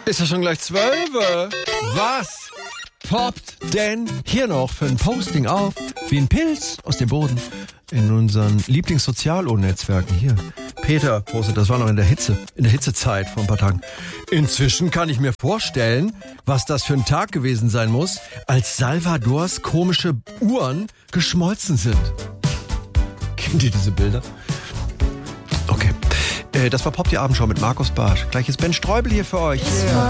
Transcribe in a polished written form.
Ist ja schon gleich 12. Was poppt denn hier noch für ein Posting auf? Wie ein Pilz aus dem Boden. In unseren Lieblingssozialo-Netzwerken hier. Peter postet, das war noch in der Hitzezeit vor ein paar Tagen. Inzwischen kann ich mir vorstellen, was das für ein Tag gewesen sein muss, als Salvadors komische Uhren geschmolzen sind. Kennt ihr diese Bilder? Okay. Das war Pop die Abendschau mit Markus Bartsch. Gleich ist Ben Streubel hier für euch. Yeah.